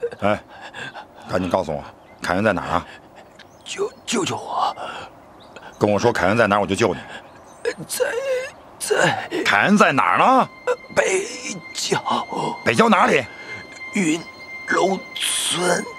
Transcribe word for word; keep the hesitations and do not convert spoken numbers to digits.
哎，赶紧告诉我，凯恩在哪儿啊？ 救救救我！ 跟我说凯恩在哪儿，我就救你。 在在凯恩在哪儿呢？ 北郊。 北郊哪里？ 云楼村。